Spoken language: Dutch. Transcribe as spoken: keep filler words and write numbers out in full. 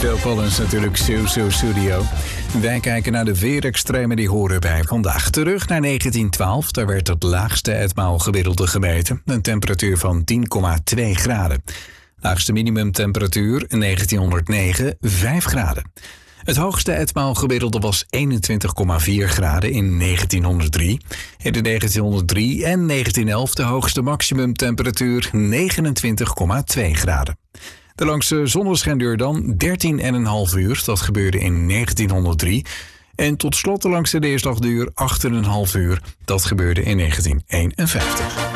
Phil Collins natuurlijk, Sue Sue Studio. Wij kijken naar de weerextremen die horen bij vandaag. Terug naar negentien twaalf, daar werd het laagste etmaal gemiddelde gemeten. Een temperatuur van tien komma twee graden. Laagste minimumtemperatuur negentienhonderdnegen, vijf graden. Het hoogste etmaal gemiddelde was eenentwintig komma vier graden in negentienhonderddrie. In de negentienhonderddrie en negentienelf de hoogste maximumtemperatuur negenentwintig komma twee graden. De langste zonneschijnduur dan dertien komma vijf uur, dat gebeurde in negentienhonderddrie. En tot slot de langste neerslagduur acht komma vijf uur, dat gebeurde in negentien eenenvijftig.